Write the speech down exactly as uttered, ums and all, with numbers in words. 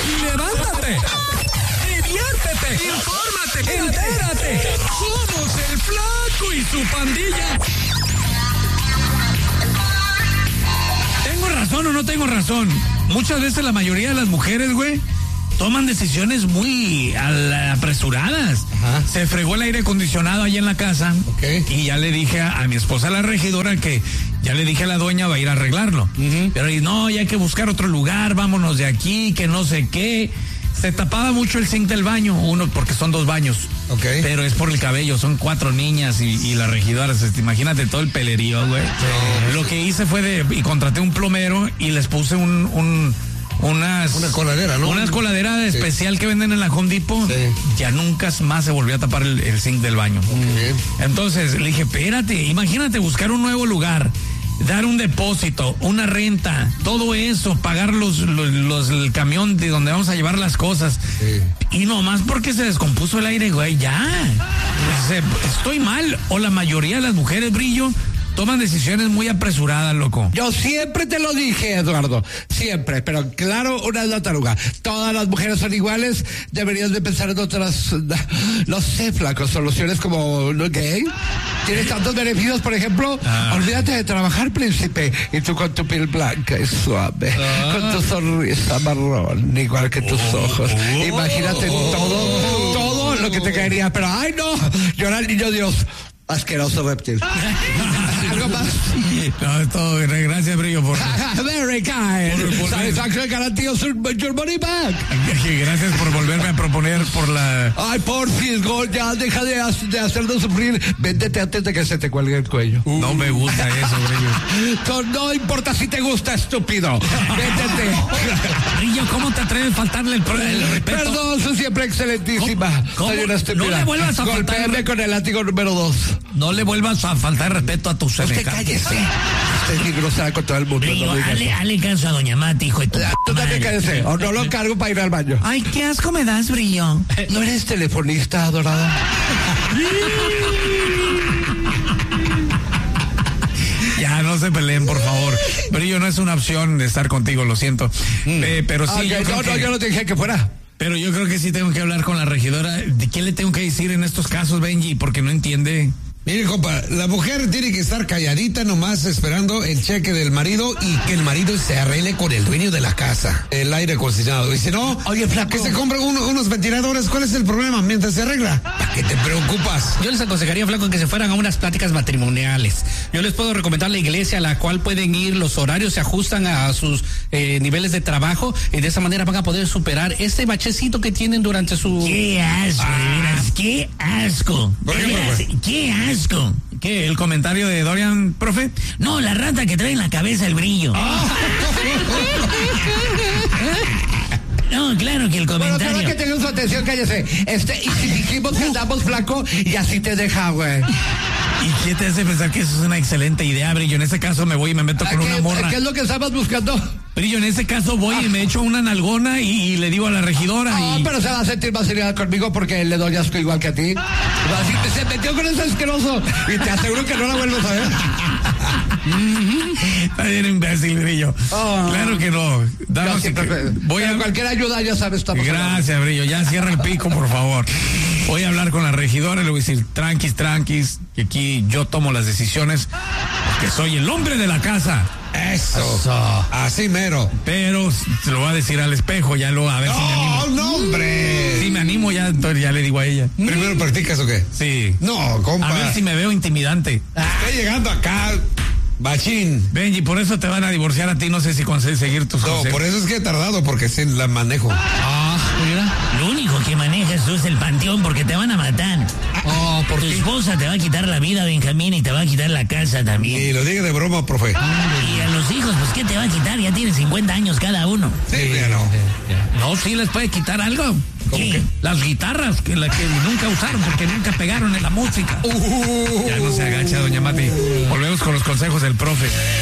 Levántate, diviértete, infórmate, entérate. Somos el Flaco y su pandilla. ¿Tengo razón o no tengo razón? Muchas veces la mayoría de las mujeres, güey, toman decisiones muy apresuradas. Ajá. Se fregó el aire acondicionado ahí en la casa. Okay. Y ya le dije a, a mi esposa, la regidora, que ya le dije a la dueña, va a ir a arreglarlo. Uh-huh. Pero y no, ya hay que buscar otro lugar, vámonos de aquí, que no sé qué. Se tapaba mucho el zinc del baño, uno, porque son dos baños. Okay. Pero es por el cabello, son cuatro niñas y, y la regidora, imagínate todo el pelerío, güey. Sí. Lo que hice fue de, y contraté un plomero y les puse un, un unas una coladera, ¿no? Unas coladeras sí. especial que venden en la Home Depot. Sí. Ya nunca más se volvió a tapar el, el zinc del baño. Okay. Entonces le dije, espérate, imagínate buscar un nuevo lugar, dar un depósito, una renta, todo eso, pagar los, los, los el camión de donde vamos a llevar las cosas. Sí. Y nomás porque se descompuso el aire, güey, ya. Se, estoy mal, o la mayoría de las mujeres, Brillo, toman decisiones muy apresuradas, loco. Yo siempre te lo dije, Eduardo, siempre, pero claro, una es la taruga. Todas las mujeres son iguales, deberías de pensar en otras, no sé, Flaco, soluciones como, ¿no? ¿Gay? Tienes tantos beneficios, por ejemplo, ah. olvídate de trabajar, príncipe, y tú con tu piel blanca y suave, ah. con tu sonrisa marrón, igual que tus oh, ojos. Oh, Imagínate oh, todo, todo lo que te caería, pero ¡ay, no! Llora el niño Dios. Asqueroso reptil. ¿Algo más? No, es todo. Gracias, Brillo, por... Very kind. Satisfaction guarantees your money back. Gracias por volverme a proponer por la... Ay, porfis, Gol, ya deja de, de hacernos sufrir. Véndete antes de que se te cuelgue el cuello. Uh. No me gusta eso, Brillo. No importa si te gusta, estúpido. Véndete. Brillo, ¿cómo te atreves a faltarle el, el respeto? Perdón, soy siempre excelentísima. ¿Cómo? Soy una estúpida. No le vuelvas a faltar. Golpéame con el látigo número dos. No le vuelvas a faltar respeto a tu semejante. Usted cállese. Usted es muy grosera con todo el mundo. Brillo, no hale, hale caso a doña Mati, hijo de tu Tú también cállese, o no lo cargo para ir al baño. Ay, qué asco me das, Brillo. ¿No eres telefonista, adorada? Ya, no se peleen, por favor. Brillo, no es una opción de estar contigo, lo siento. Mm. Eh, pero sí. Okay, yo no, no, que... yo no te dije que fuera. Pero yo creo que sí tengo que hablar con la regidora. ¿De qué le tengo que decir en estos casos, Benji? Porque no entiende. Mire, compa, la mujer tiene que estar calladita nomás esperando el cheque del marido y que el marido se arregle con el dueño de la casa, el aire acondicionado. Dice, no, oye, Flaco, que se compren uno, unos ventiladores, ¿cuál es el problema? Mientras se arregla, ¿para qué te preocupas? Yo les aconsejaría, Flaco, que se fueran a unas pláticas matrimoniales. Yo les puedo recomendar la iglesia a la cual pueden ir, los horarios se ajustan a sus eh, niveles de trabajo y de esa manera van a poder superar este bachecito que tienen durante su... ¡Qué asco, ah. de veras! ¡Qué asco! ¿Por qué, profe? ¡Qué asco! ¿Qué? ¿El comentario de Dorian, profe? No, la rata que trae en la cabeza el Brillo. Oh. No, claro que el comentario. Bueno, claro que tenemos su atención, cállese. Este, y si dijimos que andamos Flaco, y así te deja, güey. ¿Y qué te hace pensar que eso es una excelente idea, Brillo? En ese caso me voy y me meto con ¿Qué, una morra. ¿Qué es lo que estabas buscando? Brillo, en ese caso voy y me echo una nalgona y, y le digo a la regidora. No, y... pero se va a sentir más seriedad conmigo porque le doy asco igual que a ti. Así, se metió con ese asqueroso y te aseguro que no la vuelves a ver. Está bien imbécil, Brillo. Oh, claro que no. Danos sí, que... voy a... cualquier ayuda, ya sabes, estamos. Gracias, Brillo. Ya cierra el pico, por favor. Voy a hablar con la regidora y le voy a decir, tranquis, tranquis, que aquí yo tomo las decisiones porque soy el hombre de la casa. Eso. Eso. Así mero. Pero se lo voy a decir al espejo, ya lo, a ver no, si me animo. No, hombre. Si me animo, ya, entonces ya le digo a ella. ¿Primero practicas o qué? Sí. No, compa. A ver si me veo intimidante. Estoy llegando acá, bachín. Benji, por eso te van a divorciar a ti, no sé si consigues seguir tus No, consejos. por eso es que he tardado, porque sí la manejo. Ah, mira. Lo único que manejas tú es el panteón porque te van a matar. Oh, ¿por tu qué? esposa te va a quitar la vida, Benjamín, y te va a quitar la casa también. Y lo diga de broma, profe. Y a los hijos, pues, ¿qué te va a quitar? Ya tienen cincuenta años cada uno. Sí, ya no. No, sí les puede quitar algo. ¿Qué? Las guitarras, que, la que nunca usaron porque nunca pegaron en la música. Uh, ya no se agacha, doña Mati. Volvemos con los consejos del profe.